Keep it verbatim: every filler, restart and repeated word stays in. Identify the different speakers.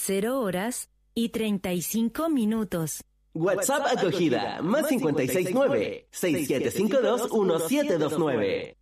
Speaker 1: cero horas y treinta y cinco minutos.
Speaker 2: WhatsApp acogida, más cincuenta y seis nueve, seis siete cinco dos, uno siete dos nueve.